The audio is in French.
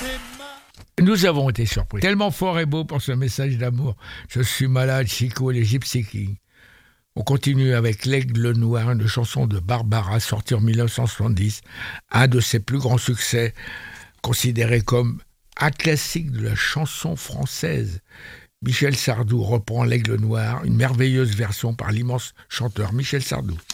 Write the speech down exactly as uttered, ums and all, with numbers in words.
Nous avons été surpris. Tellement fort et beau pour ce message d'amour. Je suis malade, Chico et les Gypsy Kings. On continue avec L'Aigle Noir, une chanson de Barbara sortie en dix-neuf cent soixante-dix. Un de ses plus grands succès, considéré comme un classique de la chanson française. Michel Sardou reprend L'Aigle Noir, une merveilleuse version par l'immense chanteur Michel Sardou.